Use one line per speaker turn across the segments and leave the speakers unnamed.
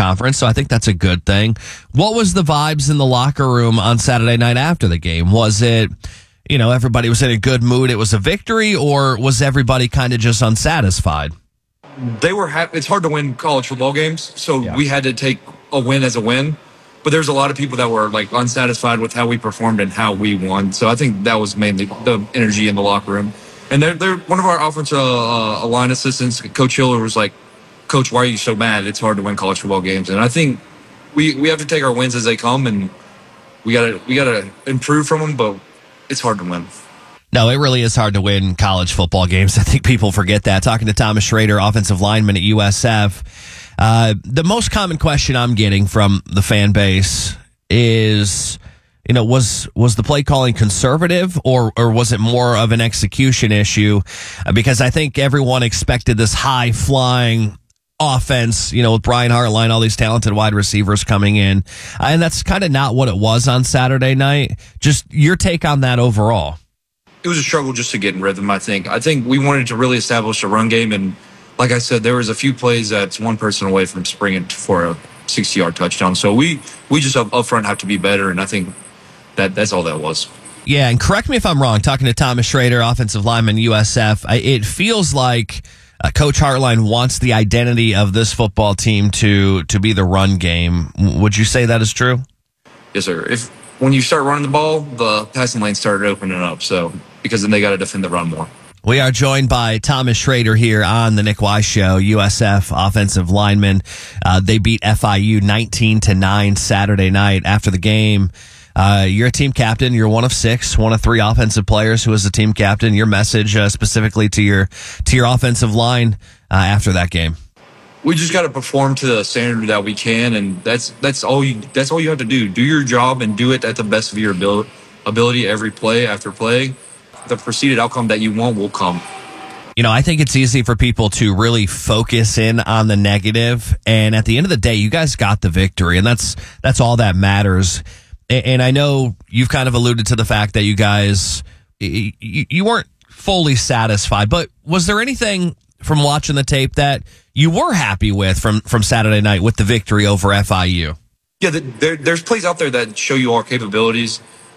conference, so I think that's a good thing. What was the vibes in the locker room on Saturday night after the game? Was it, everybody was in a good mood, it was a victory, or was everybody kind of just unsatisfied?
They were happy. It's hard to win college football games, so we had to take a win as a win. But there's a lot of people that were unsatisfied with how we performed and how we won. So I think that was mainly the energy in the locker room. And they're one of our offensive line assistants, Coach Hiller, was like, "Coach, why are you so mad? It's hard to win college football games." And I think we have to take our wins as they come, and we gotta improve from them. But it's hard to win.
No, it really is hard to win college football games. I think people forget that. Talking to Thomas Schrader, offensive lineman at USF. The most common question I'm getting from the fan base is, was the play calling conservative or was it more of an execution issue? Because I think everyone expected this high flying offense, with Brian Hartline, all these talented wide receivers coming in. And that's kind of not what it was on Saturday night. Just your take on that overall.
It was a struggle just to get in rhythm, I think. I think we wanted to really establish a run game, and like I said, there was a few plays that's one person away from springing for a 60-yard touchdown. So we just up front have to be better, and I think that's all that was.
Yeah, and correct me if I'm wrong, talking to Thomas Schrader, offensive lineman, USF, it feels like Coach Hartline wants the identity of this football team to be the run game. Would you say that is true?
Yes, sir. When you start running the ball, the passing lane started opening up, so because then they got to defend the run more.
We are joined by Thomas Schrader here on the Nick Wise Show, USF offensive lineman. They beat FIU 19-9 Saturday night. After the game, you're a team captain. You're one of six, one of three offensive players who is the team captain. Your message specifically to your offensive line after that game.
We just got to perform to the standard that we can, and that's all you have to do. Do your job and do it at the best of your ability every play after play. The preceded outcome that you want will come.
I think it's easy for people to really focus in on the negative, and at the end of the day, you guys got the victory, and that's all that matters. And I know you've kind of alluded to the fact that you guys you weren't fully satisfied, but was there anything from watching the tape that you were happy with from Saturday night with the victory over FIU?
Yeah, there's plays out there that show you our capabilities.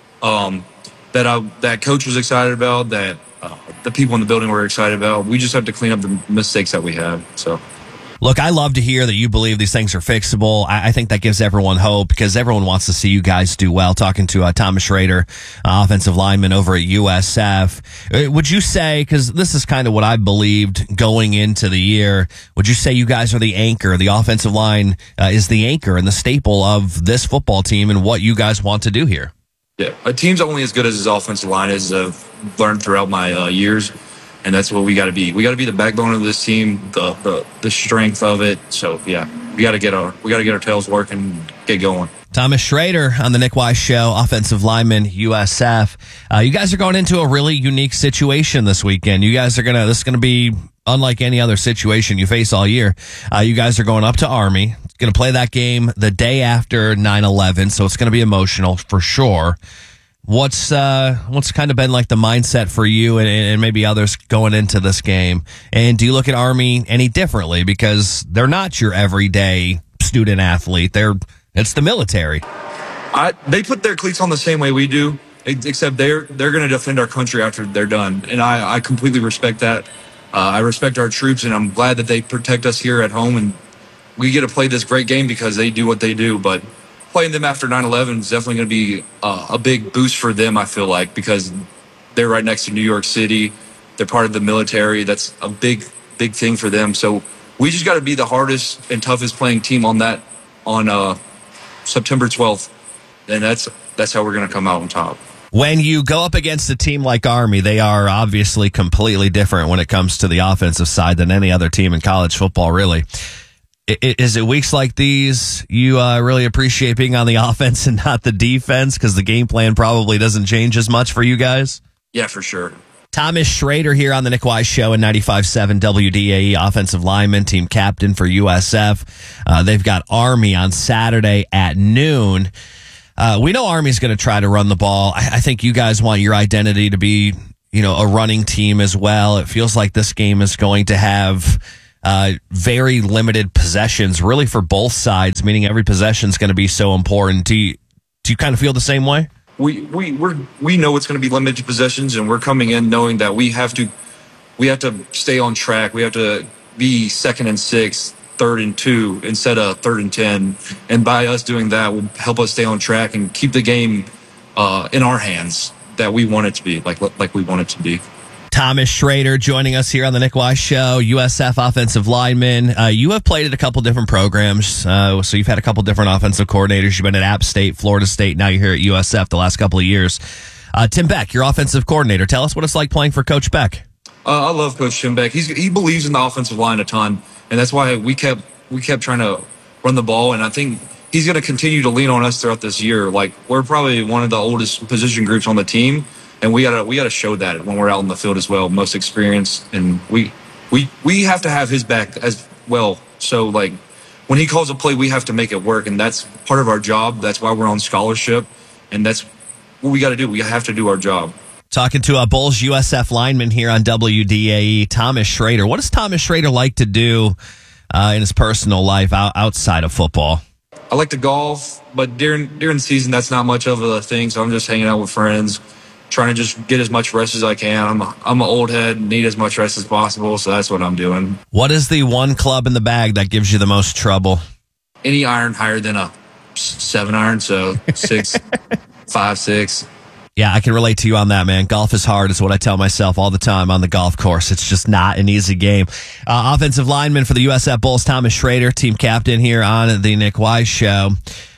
That coach was excited about, that the people in the building were excited about. We just have to clean up the mistakes that we had. So,
look, I love to hear that you believe these things are fixable. I think that gives everyone hope because everyone wants to see you guys do well. Talking to Thomas Schrader, offensive lineman over at USF. Would you say, because this is kind of what I believed going into the year, would you say you guys are the anchor? The offensive line is the anchor and the staple of this football team and what you guys want to do here?
Yeah, a team's only as good as his offensive line, as I've learned throughout my years, and that's what we got to be. We got to be the backbone of this team, the strength of it. So yeah, we got to get our tails working, and get going.
Thomas Schrader on the Nick Wise Show, offensive lineman, USF. You guys are going into a really unique situation this weekend. This is gonna be unlike any other situation you face all year. You guys are going up to Army. Going to play that game the day after 9/11, so it's going to be emotional for sure. What's kind of been like the mindset for you and maybe others going into this game? And do you look at Army any differently because they're not your everyday student athlete? It's the military.
They put their cleats on the same way we do, except they're going to defend our country after they're done, and I completely respect that. I respect our troops, and I'm glad that they protect us here at home, and we get to play this great game because they do what they do. But playing them after 9/11 is definitely going to be a big boost for them, I feel like, because they're right next to New York City. They're part of the military. That's a big thing for them. So we just got to be the hardest and toughest playing team on September 12th. And that's how we're going to come out on top.
When you go up against a team like Army, they are obviously completely different when it comes to the offensive side than any other team in college football, really. Is it weeks like these you really appreciate being on the offense and not the defense because the game plan probably doesn't change as much for you guys?
Yeah, for sure.
Thomas Schrader here on the Nick Wise Show in 95.7 WDAE, offensive lineman, team captain for USF. They've got Army on Saturday at noon. We know Army's going to try to run the ball. I think you guys want your identity to be, a running team as well. It feels like this game is going to have very limited possessions, really for both sides, meaning every possession is going to be so important. Do you kind of feel the same way?
We know it's going to be limited possessions, and we're coming in knowing that we have to stay on track. We have to be 2nd and 6, 3rd and 2 instead of 3rd and 10. And by us doing that will help us stay on track and keep the game in our hands that we want it to be, like we want it to be.
Thomas Schrader joining us here on the Nick Wise Show, USF offensive lineman. You have played at a couple different programs, so you've had a couple different offensive coordinators. You've been at App State, Florida State, now you're here at USF the last couple of years. Tim Beck, your offensive coordinator. Tell us what it's like playing for Coach Beck.
I love Coach Tim Beck. He believes in the offensive line a ton, and that's why we kept trying to run the ball, and I think he's going to continue to lean on us throughout this year. Like, we're probably one of the oldest position groups on the team, and we gotta show that when we're out in the field as well. Most experienced, and we have to have his back as well. So, like, when he calls a play, we have to make it work, and that's part of our job. That's why we're on scholarship, and that's what we got to do. We have to do our job.
Talking to a Bulls USF lineman here on WDAE, Thomas Schrader. What does Thomas Schrader like to do in his personal life outside of football?
I like to golf, but during the season, that's not much of a thing. So I'm just hanging out with friends, trying to just get as much rest as I can. I'm an old head, need as much rest as possible, so that's what I'm doing.
What is the one club in the bag that gives you the most trouble?
Any iron higher than a 7-iron, so 6, 5, 6.
Yeah, I can relate to you on that, man. Golf is hard is what I tell myself all the time on the golf course. It's just not an easy game. Offensive lineman for the USF Bulls, Thomas Schrader, team captain here on the Nick Wise Show.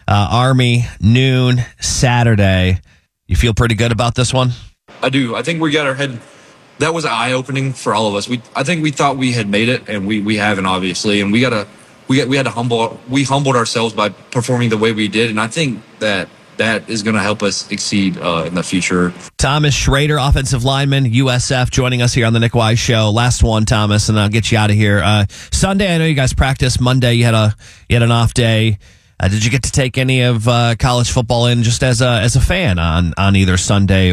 Army, noon, Saturday. You feel pretty good about this one?
I do. I think we got our head. That was eye-opening for all of us. I think we thought we had made it, and we haven't, obviously. And we had to humbled ourselves by performing the way we did. And I think that is going to help us exceed in the future. Thomas
Schrader, offensive lineman, USF, joining us here on the Nick Wise Show. Last one, Thomas, and I'll get you out of here. Sunday, I know you guys practiced. Monday, you had an off day. Did you get to take any of college football in just as a fan on either Sunday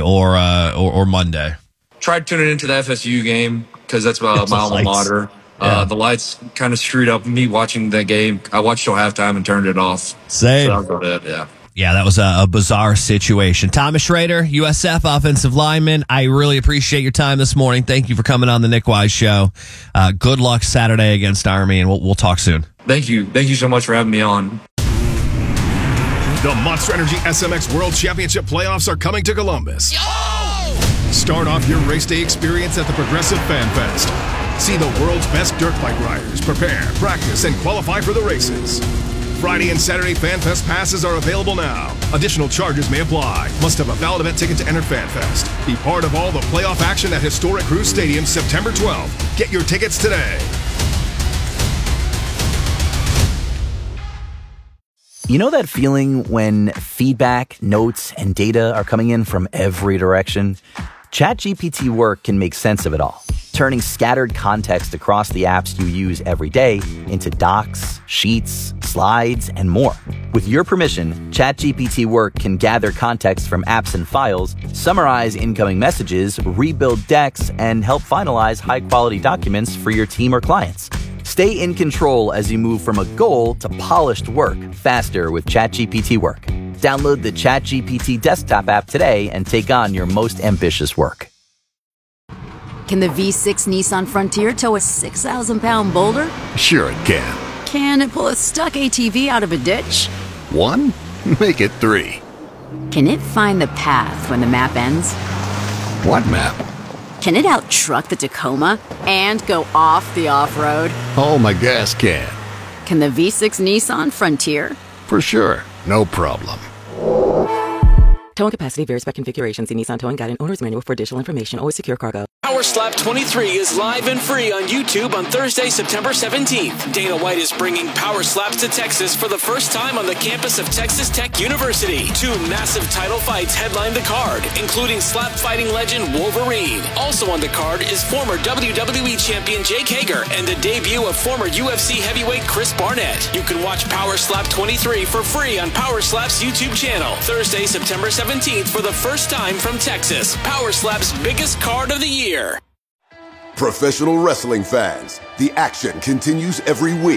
or Monday?
Tried tuning into the FSU game because that's my alma mater. Yeah. The lights kind of screwed up me watching that game. I watched till halftime and turned it off.
Same.
So I'll go to it, yeah.
Yeah, that was a bizarre situation. Thomas Schrader, USF offensive lineman. I really appreciate your time this morning. Thank you for coming on the Nick Wise Show. Good luck Saturday against Army, and we'll talk soon.
Thank you. Thank you so much for having me on.
The Monster Energy SMX World Championship playoffs are coming to Columbus. Yo! Start off your race day experience at the Progressive Fan Fest. See the world's best dirt bike riders prepare, practice, and qualify for the races. Friday and Saturday Fan Fest passes are available now. Additional charges may apply. Must have a valid event ticket to enter Fan Fest. Be part of all the playoff action at Historic Cruise Stadium September 12th. Get your tickets today.
You know that feeling when feedback, notes, and data are coming in from every direction? ChatGPT Work can make sense of it all, turning scattered context across the apps you use every day into docs, sheets, slides, and more. With your permission, ChatGPT Work can gather context from apps and files, summarize incoming messages, rebuild decks, and help finalize high-quality documents for your team or clients. Stay in control as you move from a goal to polished work faster with ChatGPT Work. Download the ChatGPT desktop app today and take on your most ambitious work.
Can the V6 Nissan Frontier tow a 6,000-pound boulder?
Sure it can.
Can it pull a stuck ATV out of a ditch?
1? Make it 3.
Can it find the path when the map ends?
What map?
Can it out-truck the Tacoma and go off the off-road?
Oh, my gas can.
Can the V6 Nissan Frontier?
For sure. No problem.
Towing capacity varies by configuration. See Nissan Towing Guide and Owner's Manual for additional information. Always secure cargo.
Power Slap 23 is live and free on YouTube on Thursday, September 17th. Dana White is bringing Power Slaps to Texas for the first time on the campus of Texas Tech University. 2 massive title fights headline the card, including slap fighting legend Wolverine. Also on the card is former WWE champion Jake Hager and the debut of former UFC heavyweight Chris Barnett. You can watch Power Slap 23 for free on Power Slap's YouTube channel. Thursday, September 17th for the first time from Texas. Power Slap's biggest card of the year.
Professional wrestling fans, the action continues every week.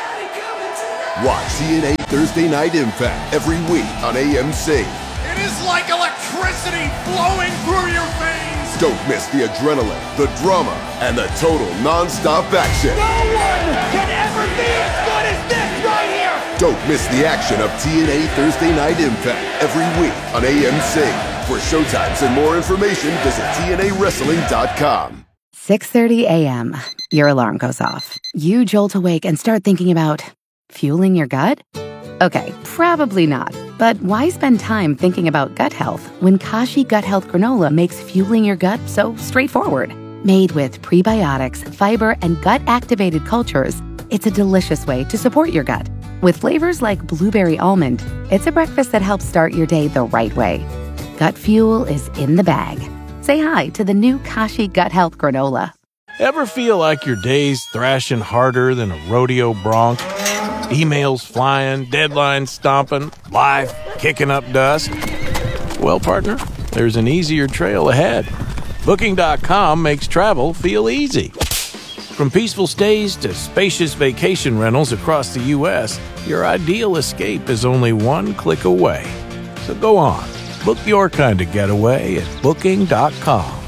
Watch TNA Thursday Night Impact every week on AMC.
It is like electricity flowing through your veins.
Don't miss the adrenaline, the drama, and the total non-stop action.
No one can ever be as good as this right here.
Don't miss the action of TNA Thursday Night Impact every week on AMC. For showtimes and more information, visit TNAWrestling.com.
6:30 a.m. Your alarm goes off. You jolt awake and start thinking about fueling your gut? Okay, probably not. But why spend time thinking about gut health when Kashi Gut Health Granola makes fueling your gut so straightforward? Made with prebiotics, fiber, and gut-activated cultures, it's a delicious way to support your gut. With flavors like blueberry almond, it's a breakfast that helps start your day the right way. Gut fuel is in the bag. Say hi to the new Kashi Gut Health Granola.
Ever feel like your day's thrashing harder than a rodeo bronc? Emails flying, deadlines stomping, life kicking up dust? Well, partner, there's an easier trail ahead. Booking.com makes travel feel easy. From peaceful stays to spacious vacation rentals across the U.S., your ideal escape is only one click away. So go on. Book your kind of getaway at Booking.com.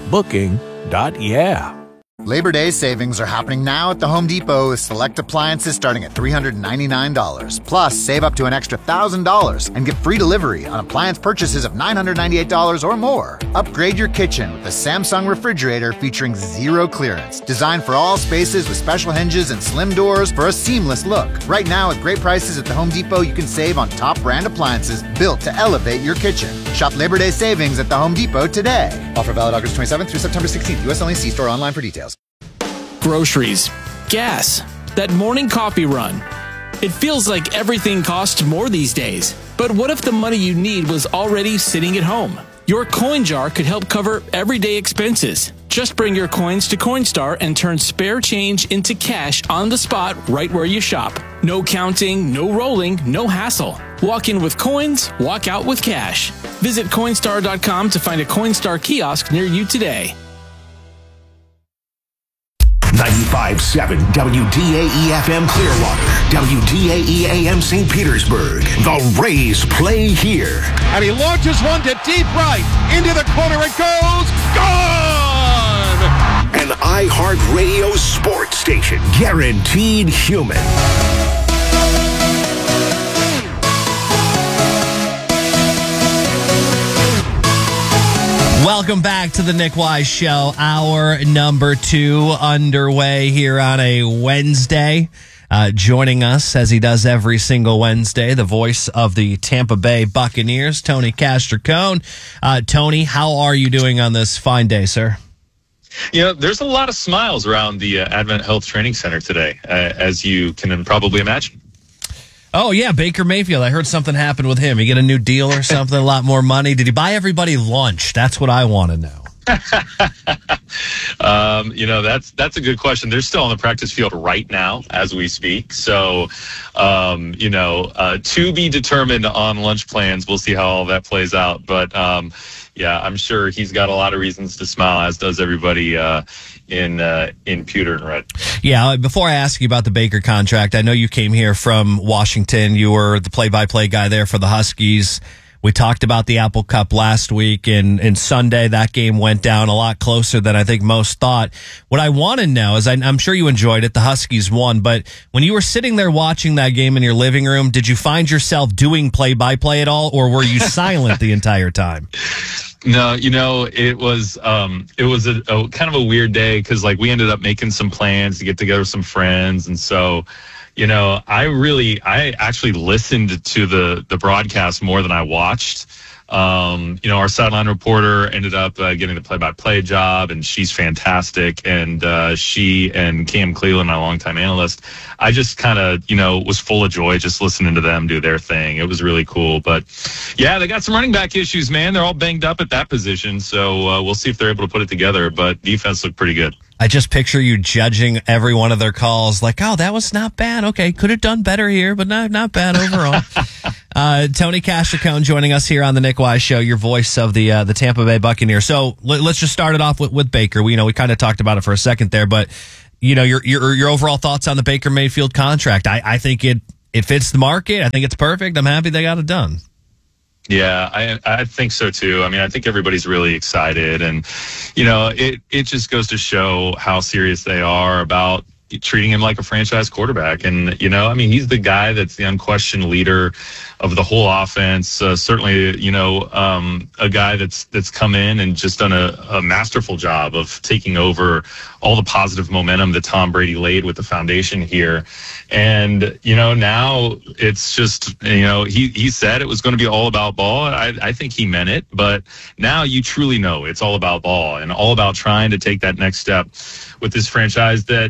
Booking.yeah.
Labor Day savings are happening now at the Home Depot with select appliances starting at $399. Plus, save up to an extra $1,000 and get free delivery on appliance purchases of $998 or more. Upgrade your kitchen with the Samsung refrigerator featuring zero clearance. Designed for all spaces with special hinges and slim doors for a seamless look. Right now, with great prices at the Home Depot, you can save on top brand appliances built to elevate your kitchen. Shop Labor Day savings at the Home Depot today. Offer valid August 27th through September 16th. U.S. only. See store online for details.
Groceries, gas, that morning coffee run. It feels like everything costs more these days. But what if the money you need was already sitting at home? Your coin jar could help cover everyday expenses. Just bring your coins to Coinstar and turn spare change into cash on the spot right where you shop. No counting, no rolling, no hassle. Walk in with coins, walk out with cash. Visit Coinstar.com to find a Coinstar kiosk near you today.
95.7 WDAE-FM Clearwater, WDAE-AM St. Petersburg. The Rays play here.
And he launches one to deep right. Into the corner it goes. Gone!
An iHeartRadio sports station. Guaranteed human.
Welcome back to the Nick Wise Show. Hour number 2 underway here on a Wednesday. Joining us, as he does every single Wednesday, the voice of the Tampa Bay Buccaneers, Tony Castricone. Tony, how are you doing on this fine day, sir?
You know, there's a lot of smiles around the Advent Health Training Center today, as you can probably imagine.
Oh, yeah, Baker Mayfield. I heard something happened with him. He get a new deal or something, a lot more money. Did he buy everybody lunch? That's what I want to know.
You know, that's a good question. They're still on the practice field right now as we speak. So, you know, to be determined on lunch plans. We'll see how all that plays out. But, yeah, I'm sure he's got a lot of reasons to smile, as does everybody in pewter and red. Yeah,
before I ask you about the Baker contract, I know you came here from Washington. You were the play-by-play guy there for the Huskies. We talked about the Apple Cup last week, and Sunday that game went down a lot closer than I think most thought. What I want to know is, I'm sure you enjoyed it. The Huskies won, but when you were sitting there watching that game in your living room, did you find yourself doing play-by-play at all, or were you silent the entire time?
No, you know, it was a kind of a weird day because, like, we ended up making some plans to get together with some friends, and so, you know, I actually listened to the broadcast more than I watched. You know, our sideline reporter ended up getting the play-by-play job, and she's fantastic. And she and Cam Cleveland, my longtime analyst, I just kind of, you know, was full of joy just listening to them do their thing. It was really cool. But, yeah, they got some running back issues, man. They're all banged up at that position. So we'll see if they're able to put it together. But defense looked pretty good.
I just picture you judging every one of their calls like, oh, that was not bad. Okay, could have done better here, but not bad overall. Tony Castricone joining us here on the Nick Wise Show, your voice of the Tampa Bay Buccaneers. So let's just start it off with Baker. We kind of talked about it for a second there, but your overall thoughts on the Baker Mayfield contract. I think it fits the market. I think it's perfect. I'm happy they got it done.
Yeah, I think so too. I mean, I think everybody's really excited, and it just goes to show how serious they are about treating him like a franchise quarterback. And, he's the guy that's the unquestioned leader of the whole offense. Certainly, a guy that's come in and just done a masterful job of taking over all the positive momentum that Tom Brady laid with the foundation here. And, now it's just, he said it was going to be all about ball. I think he meant it, but now you truly know it's all about ball and all about trying to take that next step with this franchise that,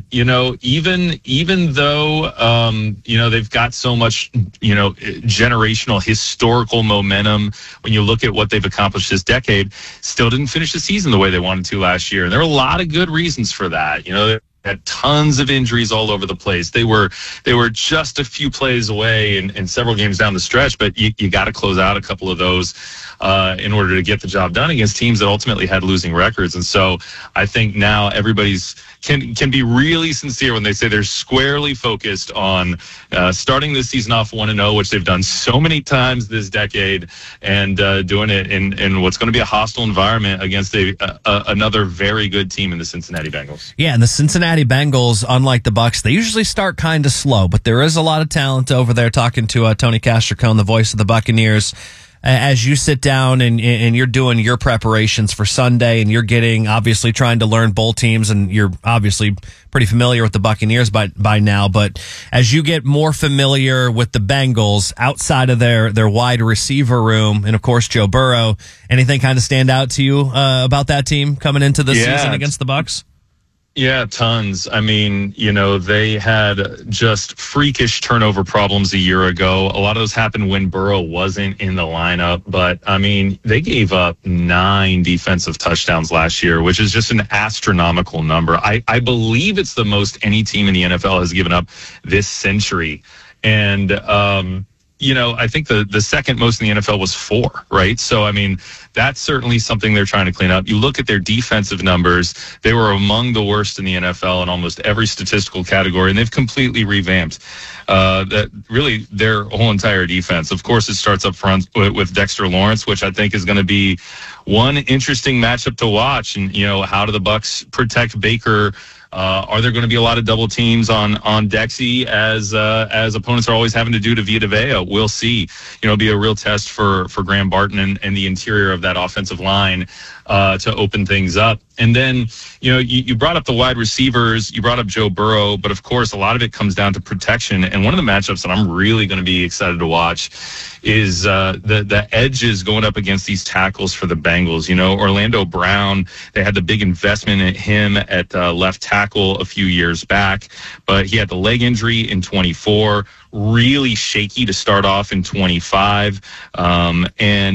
even though, they've got so much, generational historical momentum, when you look at what they've accomplished this decade, still didn't finish the season the way they wanted to last year. And there were a lot of good reasons for that. They had tons of injuries all over the place. They were just a few plays away and several games down the stretch, but you got to close out a couple of those in order to get the job done against teams that ultimately had losing records. And so I think now everybody's can be really sincere when they say they're squarely focused on starting this season off 1-0, which they've done so many times this decade, and doing it in what's going to be a hostile environment against another very good team in the Cincinnati Bengals.
Yeah, and the Cincinnati Bengals, unlike the Bucs, they usually start kind of slow, but there is a lot of talent over there. Talking to Tony Castricone, the voice of the Buccaneers, as you sit down and you're doing your preparations for Sunday, and you're obviously trying to learn bowl teams, and you're obviously pretty familiar with the Buccaneers by now, but as you get more familiar with the Bengals outside of their wide receiver room, and of course Joe Burrow, anything kind of stand out to you about that team coming into the season against the Bucs?
Yeah, tons. I mean, they had just freakish turnover problems a year ago. A lot of those happened when Burrow wasn't in the lineup. But, I mean, they gave up 9 defensive touchdowns last year, which is just an astronomical number. I believe it's the most any team in the NFL has given up this century. And, I think the second most in the NFL was 4, right? So, I mean, that's certainly something they're trying to clean up. You look at their defensive numbers, they were among the worst in the NFL in almost every statistical category, and they've completely revamped really their whole entire defense. Of course, it starts up front with Dexter Lawrence, which I think is going to be one interesting matchup to watch. And, how do the Bucs protect Baker? Are there going to be a lot of double teams on Dexy as opponents are always having to do to Vita Vea? We'll see. It'll be a real test for Graham Barton and the interior of that offensive line to open things up. And then, you brought up the wide receivers, you brought up Joe Burrow, but of course, a lot of it comes down to protection. And one of the matchups that I'm really going to be excited to watch is the edges going up against these tackles for the Bengals. Orlando Brown, they had the big investment in him at left tackle a few years back, but he had the leg injury in 24. Really shaky to start off in 25. And,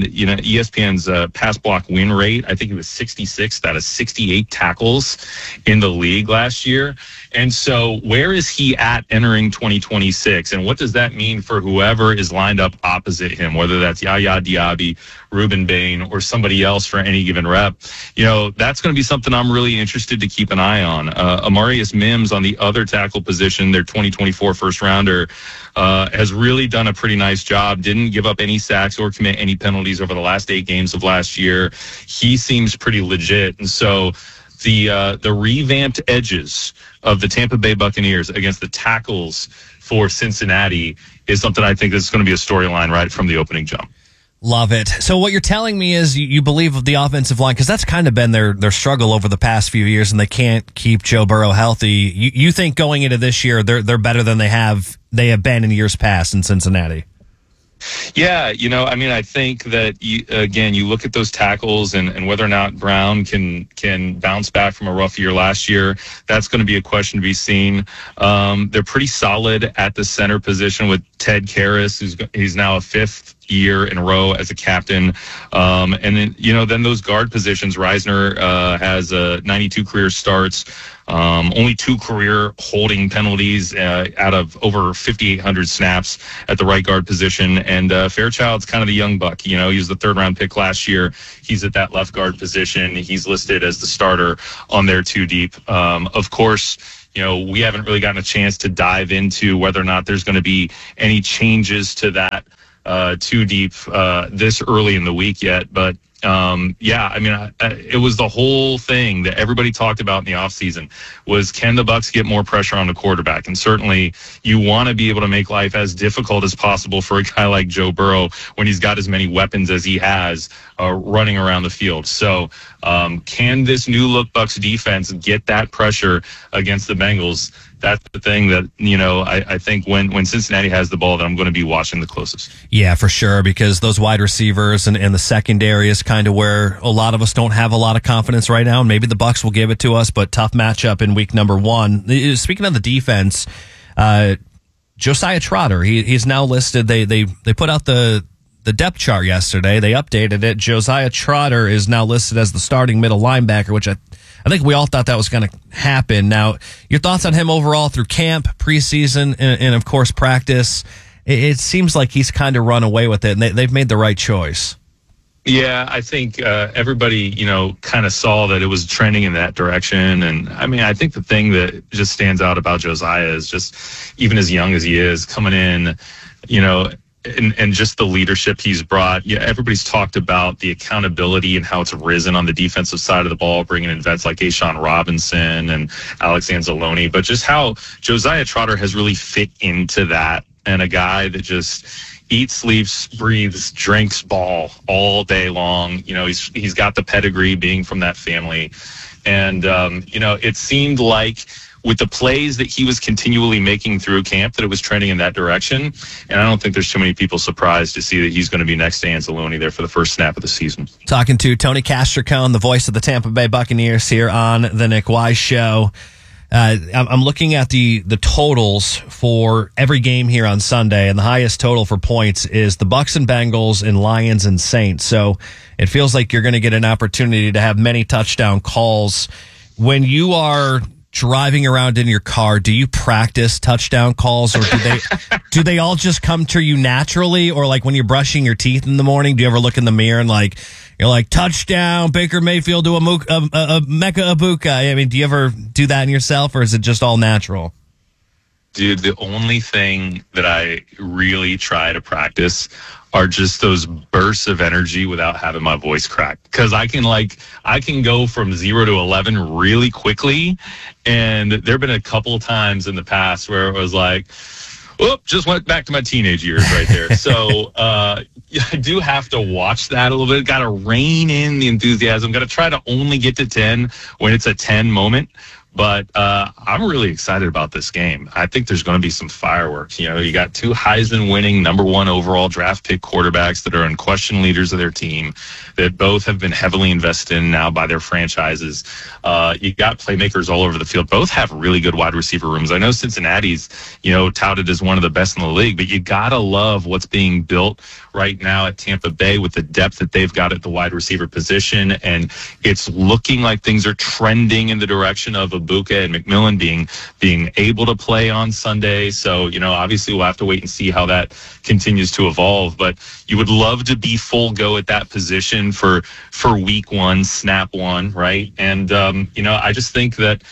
ESPN's pass block win rate, I think it was 66th out of 68 tackles in the league last year. And so where is he at entering 2026? And what does that mean for whoever is lined up opposite him, whether that's Yaya Diaby, Ruben Bain, or somebody else for any given rep? That's going to be something I'm really interested to keep an eye on. Amarius Mims on the other tackle position, their 2024 first rounder, has really done a pretty nice job. Didn't give up any sacks or commit any penalties over the last 8 games of last year. He seems pretty legit. And so the revamped edges of the Tampa Bay Buccaneers against the tackles for Cincinnati is something I think is going to be a storyline right from the opening jump.
Love it. So what you're telling me is you believe the offensive line, because that's kind of been their struggle over the past few years, and they can't keep Joe Burrow healthy. You think going into this year they're better than they have been in years past in Cincinnati?
Yeah, I think that you look at those tackles and whether or not Brown can bounce back from a rough year last year. That's going to be a question to be seen. They're pretty solid at the center position with Ted Karras, he's now a 5th year in a row as a captain. And then, then those guard positions, Reisner has 92 career starts, only 2 career holding penalties out of over 5,800 snaps at the right guard position. And Fairchild's kind of the young buck. He was the 3rd-round pick last year. He's at that left guard position. He's listed as the starter on their 2 deep. Of course, we haven't really gotten a chance to dive into whether or not there's going to be any changes to that 2 deep this early in the week yet. But it was the whole thing that everybody talked about in the offseason was, can the Bucs get more pressure on the quarterback? And certainly you want to be able to make life as difficult as possible for a guy like Joe Burrow when he's got as many weapons as he has running around the field. So can this new look Bucs defense get that pressure against the Bengals? That's the thing that, I think when Cincinnati has the ball, that I'm going to be watching the closest.
Yeah, for sure, because those wide receivers and the secondary is kind of where a lot of us don't have a lot of confidence right now, and maybe the Bucs will give it to us, but tough matchup in week number 1. Speaking of the defense, Josiah Trotter, he's now listed. They put out the depth chart yesterday. They updated it. Josiah Trotter is now listed as the starting middle linebacker, which I think we all thought that was going to happen. Now, your thoughts on him overall through camp, preseason, and of course practice? It seems like he's kind of run away with it, and they've made the right choice.
Yeah, I think everybody, kind of saw that it was trending in that direction. And I think the thing that just stands out about Josiah is just, even as young as he is, coming in, and just the leadership he's brought. Yeah, everybody's talked about the accountability and how it's risen on the defensive side of the ball, bringing in vets like Ashawn Robinson and Alex Anzalone, but just how Josiah Trotter has really fit into that, and a guy that just eats, sleeps, breathes, drinks ball all day long. He's got the pedigree being from that family. And, it seemed like with the plays that he was continually making through camp, that it was trending in that direction. And I don't think there's too many people surprised to see that he's going to be next to Anzalone there for the first snap of the season.
Talking to Tony Castricone, the voice of the Tampa Bay Buccaneers, here on the Nick Wise Show. I'm looking at the totals for every game here on Sunday, and the highest total for points is the Bucs and Bengals and Lions and Saints. So it feels like you're going to get an opportunity to have many touchdown calls. When you are driving around in your car, do you practice touchdown calls, or do they all just come to you naturally? Or like when you're brushing your teeth in the morning, do you ever look in the mirror and you're like, touchdown, Baker Mayfield to a Mecca Ibuka? Do you ever do that in yourself, or is it just all natural?
Dude, the only thing that I really try to practice are just those bursts of energy without having my voice cracked. Because I can go from 0 to 11 really quickly. And there have been a couple of times in the past where it was like, whoop, just went back to my teenage years right there. So I do have to watch that a little bit. Got to rein in the enthusiasm. Got to try to only get to 10 when it's a 10 moment. But I'm really excited about this game. I think there's going to be some fireworks. You got 2 Heisman-winning #1 overall draft pick quarterbacks that are unquestioned leaders of their team, that both have been heavily invested in now by their franchises. You got playmakers all over the field. Both have really good wide receiver rooms. I know Cincinnati's, touted as one of the best in the league, but you got to love what's being built right now at Tampa Bay with the depth that they've got at the wide receiver position. And it's looking like things are trending in the direction of Ibuka and McMillan being able to play on Sunday. So, obviously we'll have to wait and see how that continues to evolve. But you would love to be full go at that position for week 1, snap 1, right? And, I just think that,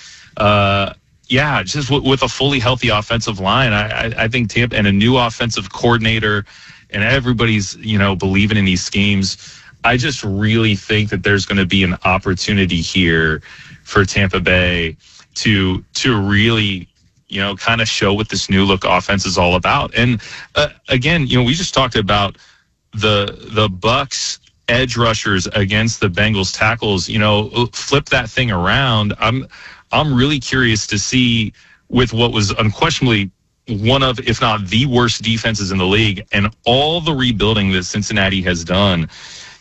just with a fully healthy offensive line, I think Tampa and a new offensive coordinator, and everybody's, believing in these schemes, I just really think that there's going to be an opportunity here for Tampa Bay to really, kind of show what this new look offense is all about. And again, we just talked about the Bucs edge rushers against the Bengals tackles. Flip that thing around. I'm really curious to see, with what was unquestionably one of, if not the worst defenses in the league, and all the rebuilding that Cincinnati has done.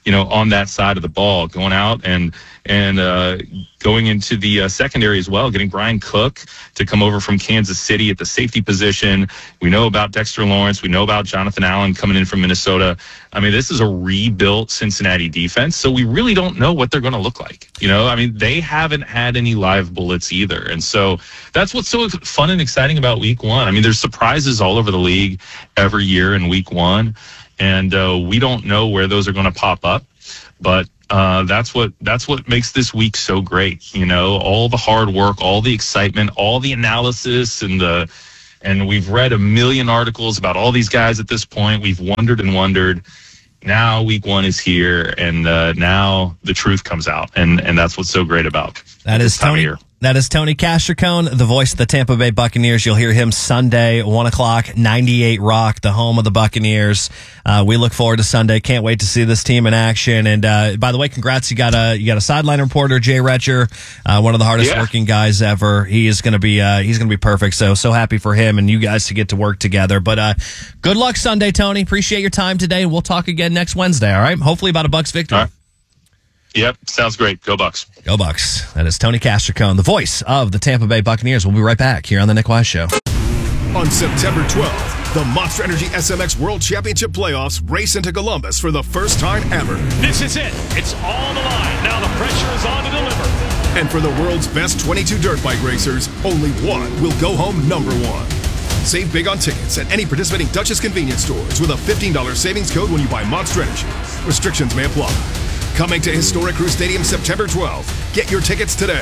on that side of the ball, going out and going into the secondary as well, getting Brian Cook to come over from Kansas City at the safety position. We know about Dexter Lawrence. We know about Jonathan Allen coming in from Minnesota. I mean, this is a rebuilt Cincinnati defense, so we really don't know what they're going to look like. They haven't had any live bullets either. And so that's what's so fun and exciting about week one. I mean, there's surprises all over the league every year in week one, and we don't know where those are going to pop up. But that's what makes this week so great. All the hard work, all the excitement, all the analysis, and we've read a million articles about all these guys at this point. We've wondered and wondered. Now week one is here, and now the truth comes out, and that's what's so great about this time of year.
That is Tony Castricone, the voice of the Tampa Bay Buccaneers. You'll hear him Sunday, 1 o'clock, 98 Rock, the home of the Buccaneers. We look forward to Sunday. Can't wait to see this team in action. And by the way, congrats! You got a sideline reporter, Jay Retcher, one of the hardest working guys ever. He is going to be perfect. So happy for him and you guys to get to work together. But good luck Sunday, Tony. Appreciate your time today. We'll talk again next Wednesday. All right, hopefully about a Bucs victory.
All right. Yep, sounds great. Go Bucs.
Go Bucs. That is Tony Castricone, the voice of the Tampa Bay Buccaneers. We'll be right back here on the Nick Wise Show.
On September 12th, the Monster Energy SMX World Championship Playoffs race into Columbus for the first time ever.
This is it. It's all on the line. Now the pressure is on to deliver.
And for the world's best 22 dirt bike racers, only one will go home number one. Save big on tickets at any participating Dutchess convenience stores with a $15 savings code when you buy Monster Energy. Restrictions may apply. Coming to Historic Crew Stadium September 12th. Get your tickets today.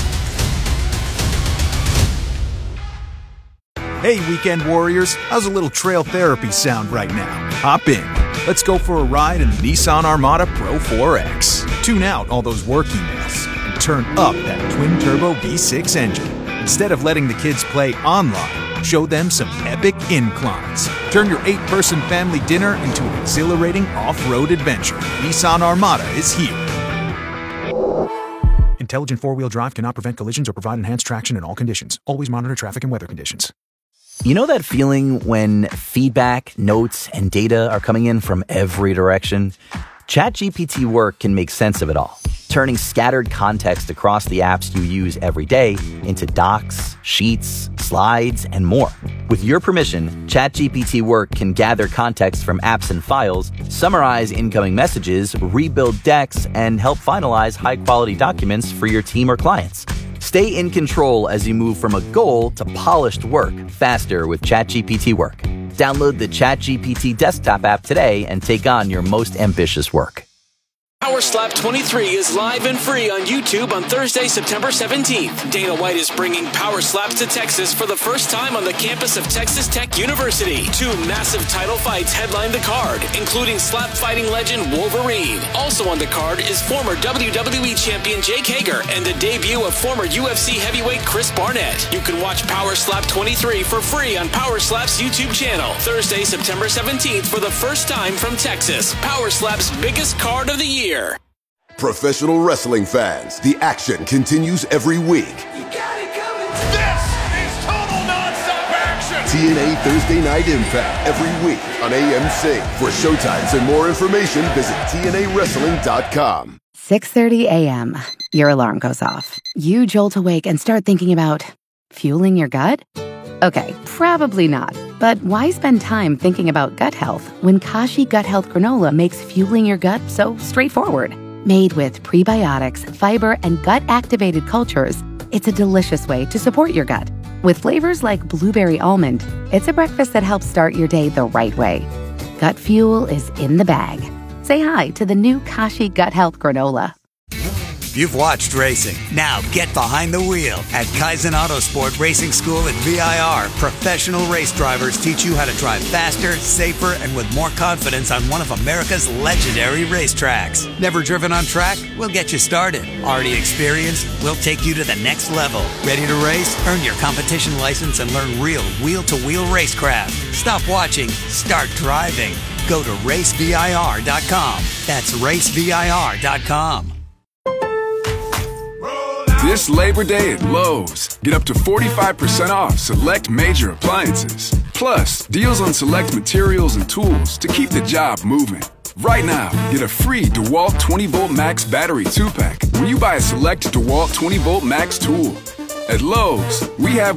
Hey, weekend warriors. How's a little trail therapy sound right now? Hop in. Let's go for a ride in the Nissan Armada Pro 4X. Tune out all those work emails and turn up that twin-turbo V6 engine. Instead of letting the kids play online, show them some epic inclines. Turn your 8-person family dinner into an exhilarating off-road adventure. Nissan Armada is here. Intelligent four-wheel drive cannot prevent collisions or provide enhanced traction in all conditions. Always monitor traffic and weather conditions.
You know that feeling when feedback, notes, and data are coming in from every direction? ChatGPT Work can make sense of it all, turning scattered context across the apps you use every day into docs, sheets, slides, and more. With your permission, ChatGPT Work can gather context from apps and files, summarize incoming messages, rebuild decks, and help finalize high-quality documents for your team or clients. Stay in control as you move from a goal to polished work faster with ChatGPT Work. Download the ChatGPT desktop app today and take on your most ambitious work.
Power Slap 23 is live and free on YouTube on Thursday, September 17th. Dana White is bringing Power Slaps to Texas for the first time on the campus of Texas Tech University. 2 massive title fights headline the card, including slap fighting legend Wolverine. Also on the card is former WWE champion Jake Hager and the debut of former UFC heavyweight Chris Barnett. You can watch Power Slap 23 for free on Power Slap's YouTube channel. Thursday, September 17th for the first time from Texas. Power Slap's biggest card of the year.
Professional wrestling fans, the action continues every week.
This is total nonstop action.
TNA Thursday Night Impact every week on AMC. For showtimes and more information, visit TNAWrestling.com.
6:30 a.m. Your alarm goes off. You jolt awake and start thinking about fueling your gut? Okay, probably not. But why spend time thinking about gut health when Kashi Gut Health Granola makes fueling your gut so straightforward? Made with prebiotics, fiber, and gut-activated cultures, it's a delicious way to support your gut. With flavors like blueberry almond, it's a breakfast that helps start your day the right way. Gut fuel is in the bag. Say hi to the new Kashi Gut Health Granola.
You've watched racing. Now get behind the wheel. At Kaizen Autosport Racing School at VIR, professional race drivers teach you how to drive faster, safer, and with more confidence on one of America's legendary racetracks. Never driven on track? We'll get you started. Already experienced? We'll take you to the next level. Ready to race? Earn your competition license and learn real wheel-to-wheel racecraft. Stop watching. Start driving. Go to racevir.com. That's racevir.com.
This Labor Day at Lowe's, get up to 45% off select major appliances. Plus, deals on select materials and tools to keep the job moving. Right now, get a free DeWalt 20-volt Max battery 2-pack when you buy a select DeWalt 20-volt Max tool. At Lowe's, we have